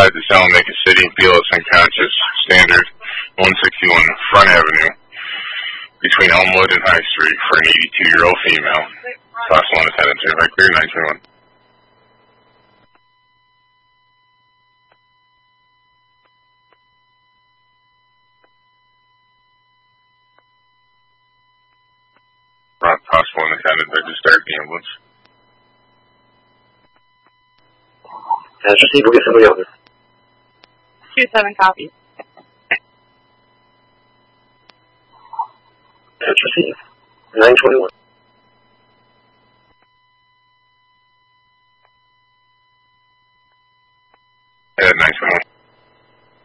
identified the Salamanca City BLS unconscious standard 161 Front Avenue between Elmwood and High Street for an 82-year-old female. Possible unattended, certified clear 921. Possible unattended, I just started the ambulance. That's received, we'll get somebody over. 2-7 copy. That's received. 921.